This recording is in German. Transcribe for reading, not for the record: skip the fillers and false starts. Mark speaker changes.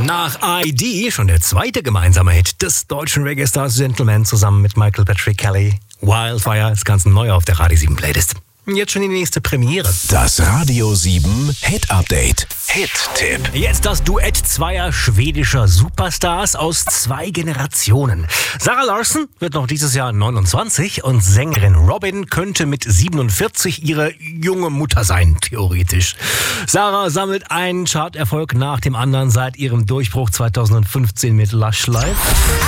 Speaker 1: Nach ID schon der zweite gemeinsame Hit des deutschen Reggae-Stars Gentleman zusammen mit Michael Patrick Kelly. Wildfire ist ganz neu auf der Radio 7 Playlist. Jetzt schon die nächste Premiere.
Speaker 2: Das Radio 7 Hit Update. Hit-Tipp.
Speaker 1: Jetzt das Duett zweier schwedischer Superstars aus 2 Generationen. Zara Larsson wird noch dieses Jahr 29 und Sängerin Robin könnte mit 47 ihre junge Mutter sein, theoretisch. Zara sammelt einen Charterfolg nach dem anderen seit ihrem Durchbruch 2015 mit Lush Life.